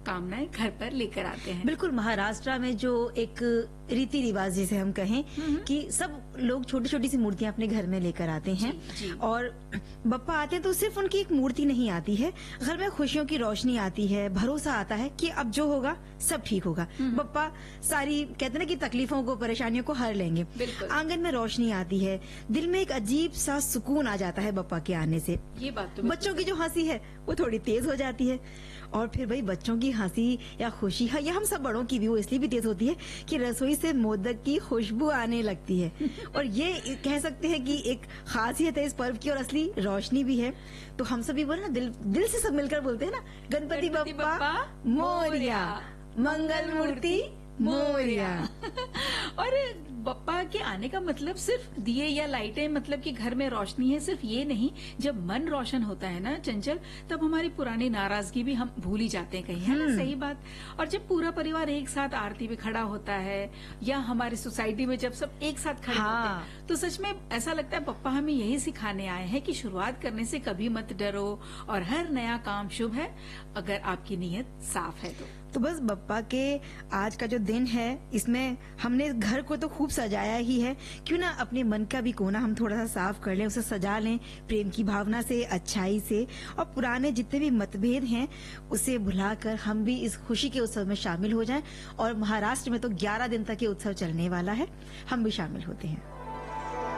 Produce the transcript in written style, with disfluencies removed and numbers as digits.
कामनाएं घर पर लेकर आते हैं। बिल्कुल, महाराष्ट्र में जो एक रीति रिवाज जिसे हम कहें कि सब लोग छोटी छोटी सी मूर्तियां अपने घर में लेकर आते हैं। जी। और बप्पा आते हैं तो सिर्फ उनकी एक मूर्ति नहीं आती है, घर में खुशियों की रोशनी आती है, भरोसा आता है कि अब जो होगा सब ठीक होगा। बप्पा सारी कहते हैं ना कि तकलीफों को, परेशानियों को हर लेंगे। बिल्कुल। आंगन में रोशनी आती है, दिल में एक अजीब सा सुकून आ जाता है बप्पा के आने से। ये बात तो बच्चों की जो हंसी है वो थोड़ी तेज हो जाती है। और फिर भाई बच्चों की हंसी या खुशी है, या हम सब बड़ों की भी वो इसलिए भी तेज होती है कि रसोई से मोदक की खुशबू आने लगती है। और ये कह सकते हैं कि एक खासियत है इस पर्व की, और असली रोशनी भी है। तो हम सभी बोले ना, दिल से सब मिलकर बोलते हैं ना, गणपति बप्पा मोरिया, मंगल मूर्ति मोरिया। और बप्पा के आने का मतलब सिर्फ दिए या लाइटें, मतलब कि घर में रोशनी है, सिर्फ ये नहीं। जब मन रोशन होता है ना चंचल, तब हमारी पुरानी नाराजगी भी हम भूल ही जाते हैं कहीं, है ना? सही बात। और जब पूरा परिवार एक साथ आरती में खड़ा होता है, या हमारी सोसाइटी में जब सब एक साथ खड़े होते हैं, तो सच में ऐसा लगता है बप्पा हमें यही सिखाने आए हैं कि शुरुआत करने से कभी मत डरो, और हर नया काम शुभ है अगर आपकी नीयत साफ है तो बस बप्पा के आज का जो दिन है, इसमें हमने घर को तो खूब सजाया ही है, क्यों ना अपने मन का भी कोना हम थोड़ा सा साफ कर लें, उसे सजा लें प्रेम की भावना से, अच्छाई से, और पुराने जितने भी मतभेद हैं उसे भुलाकर हम भी इस खुशी के उत्सव में शामिल हो जाएं। और महाराष्ट्र में तो 11 दिन तक ये उत्सव चलने वाला है, हम भी शामिल होते हैं।